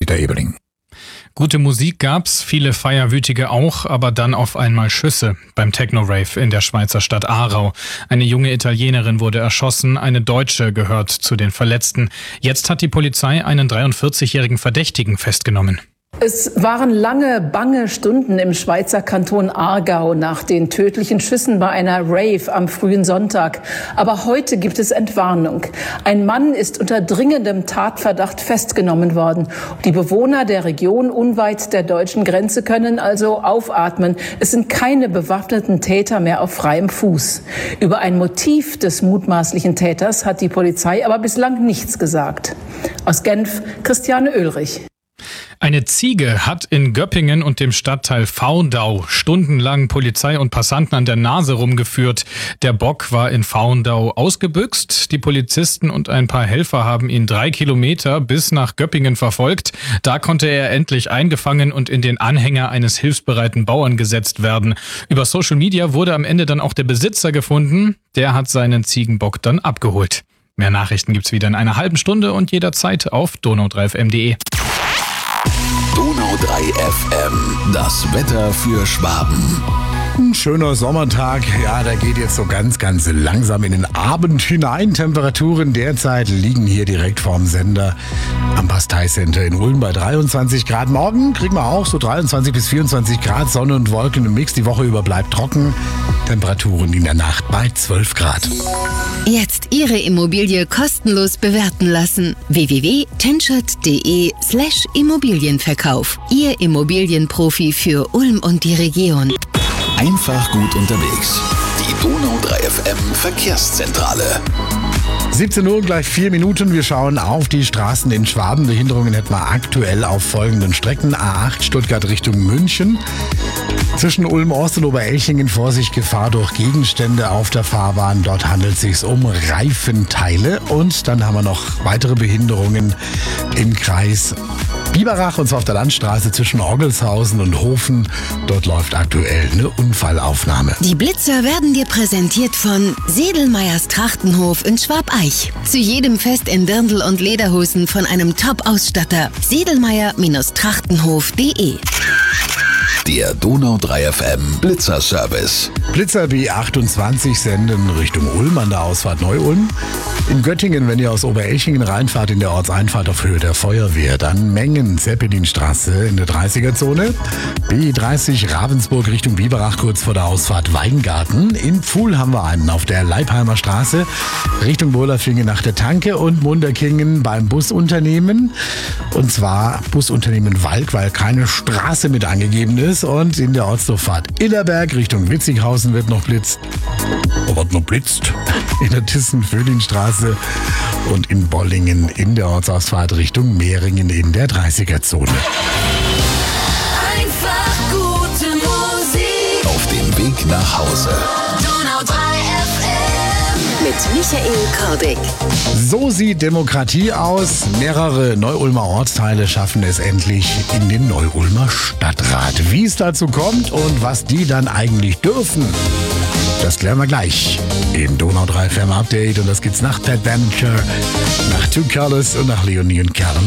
Peter Ebeling. Gute Musik gab's, viele Feierwütige auch, aber dann auf einmal Schüsse beim Techno-Rave in der Schweizer Stadt Aarau. Eine junge Italienerin wurde erschossen, eine Deutsche gehört zu den Verletzten. Jetzt hat die Polizei einen 43-jährigen Verdächtigen festgenommen. Es waren lange, bange Stunden im Schweizer Kanton Aargau nach den tödlichen Schüssen bei einer Rave am frühen Sonntag. Aber heute gibt es Entwarnung. Ein Mann ist unter dringendem Tatverdacht festgenommen worden. Die Bewohner der Region unweit der deutschen Grenze können also aufatmen. Es sind keine bewaffneten Täter mehr auf freiem Fuß. Über ein Motiv des mutmaßlichen Täters hat die Polizei aber bislang nichts gesagt. Aus Genf, Christiane Oehlrich. Eine Ziege hat in Göppingen und dem Stadtteil Faundau stundenlang Polizei und Passanten an der Nase rumgeführt. Der Bock war in Faundau ausgebüxt. Die Polizisten und ein paar Helfer haben ihn 3 Kilometer bis nach Göppingen verfolgt. Da konnte er endlich eingefangen und in den Anhänger eines hilfsbereiten Bauern gesetzt werden. Über Social Media wurde am Ende dann auch der Besitzer gefunden. Der hat seinen Ziegenbock dann abgeholt. Mehr Nachrichten gibt's wieder in einer halben Stunde und jederzeit auf donau3fm.de. Donau 3 FM, das Wetter für Schwaben. Ein schöner Sommertag, ja, der geht jetzt so ganz langsam in den Abend hinein. Temperaturen derzeit liegen hier direkt vorm Sender am Bastei-Center in Ulm bei 23 Grad. Morgen kriegen wir auch so 23 bis 24 Grad, Sonne und Wolken im Mix. Die Woche über bleibt trocken. Temperaturen in der Nacht bei 12 Grad. Jetzt Ihre Immobilie kostenlos bewerten lassen. www.tenschert.de/Immobilienverkauf. Ihr Immobilienprofi für Ulm und die Region. Einfach gut unterwegs. Die Donau 3 FM Verkehrszentrale. 17 Uhr, gleich 4 Minuten. Wir schauen auf die Straßen in Schwaben. Behinderungen etwa aktuell auf folgenden Strecken. A8 Stuttgart Richtung München. Zwischen Ulm-Ost und Oberelchingen Vorsicht, Gefahr durch Gegenstände auf der Fahrbahn. Dort handelt es sich um Reifenteile. Und dann haben wir noch weitere Behinderungen im Kreis Biberach, und zwar auf der Landstraße zwischen Orgelshausen und Hofen. Dort läuft aktuell eine Unfallaufnahme. Die Blitzer werden dir präsentiert von Sedelmeyers Trachtenhof in Schwabeich. Zu jedem Fest in Dirndl und Lederhosen von einem Top-Ausstatter. Sedelmeyer-Trachtenhof.de. Der Donau 3 FM Blitzer-Service. Blitzer B28 senden Richtung Ulm an der Ausfahrt Neu-Ulm. In Göttingen, wenn ihr aus Oberelchingen reinfahrt in der Ortseinfahrt auf Höhe der Feuerwehr, dann Mengen Zeppelinstraße in der 30er-Zone. B30 Ravensburg Richtung Biberach kurz vor der Ausfahrt Weingarten. In Pfuhl haben wir einen auf der Leipheimer Straße Richtung Wohlerfingen nach der Tanke und Munderkingen beim Busunternehmen. Und zwar Busunternehmen Walk, weil keine Straße mit angegeben ist. Und in der Ortsdurchfahrt Illerberg Richtung Witzighausen wird noch blitzt. In der Thyssen-Föhling-Straße und in Bollingen in der Ortsausfahrt Richtung Mehringen in der 30er-Zone. Einfach gute Musik. Auf dem Weg nach Hause. Donau 3 FM. Mit Michael Kordick. So sieht Demokratie aus. Mehrere Neu-Ulmer Ortsteile schaffen es endlich in den Neu-Ulmer Stadtrat. Wie es dazu kommt und was die dann eigentlich dürfen, das klären wir gleich im Donau 3 FM Update. Und das geht's nach Pat Benatar, nach Two Colors und nach Leonie und Kern.